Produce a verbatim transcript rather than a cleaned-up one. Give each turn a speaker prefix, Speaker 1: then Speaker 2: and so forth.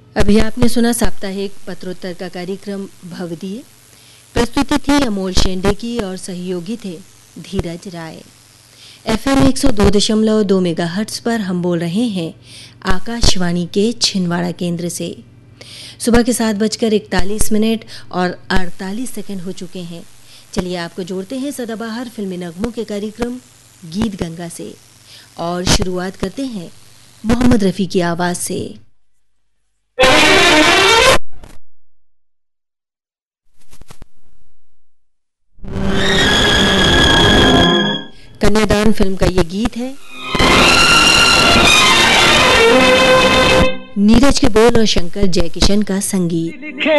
Speaker 1: अभी आपने सुना साप्ताहिक पत्रोत्तर का कार्यक्रम भवदीय। प्रस्तुति थी अमोल शेंडे की और सहयोगी थे धीरज राय। एफएम एक सौ दो दशमलव दो मेगाहर्ट्ज पर हम बोल रहे हैं आकाशवाणी के छिंदवाड़ा केंद्र से। सुबह के सात बजकर इकतालीस मिनट और अड़तालीस सेकंड हो चुके हैं। चलिए आपको जोड़ते हैं सदाबहार फिल्मी नगमों के कार्यक्रम गीत गंगा से और शुरुआत करते हैं मोहम्मद रफ़ी की आवाज़ से। कन्यादान फिल्म का ये गीत है। नीरज के बोल और शंकर जयकिशन का संगीत।